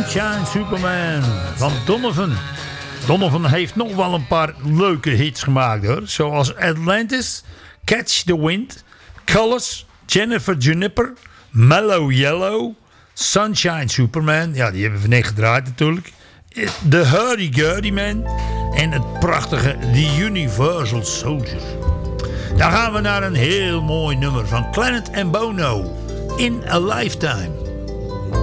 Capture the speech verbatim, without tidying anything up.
Sunshine Superman van Donovan. Donovan heeft nog wel een paar leuke hits gemaakt hoor. Zoals Atlantis, Catch the Wind, Colors, Jennifer Juniper, Mellow Yellow, Sunshine Superman. Ja, die hebben we net gedraaid natuurlijk. The Hurdy-Gurdy Man. En het prachtige The Universal Soldier. Dan gaan we naar een heel mooi nummer van Clannad and Bono. In a Lifetime.